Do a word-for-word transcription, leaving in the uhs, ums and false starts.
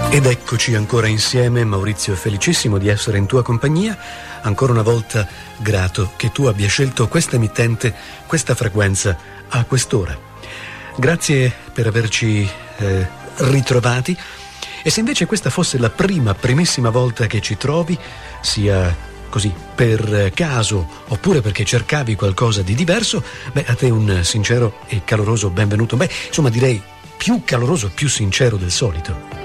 Ed eccoci ancora insieme, Maurizio è felicissimo di essere in tua compagnia, ancora una volta grato che tu abbia scelto questa emittente, questa frequenza a quest'ora. Grazie per averci eh, ritrovati, e se invece questa fosse la prima, primissima volta che ci trovi, sia così per caso oppure perché cercavi qualcosa di diverso, beh, a te un sincero e caloroso benvenuto, beh, insomma direi più caloroso e più sincero del solito.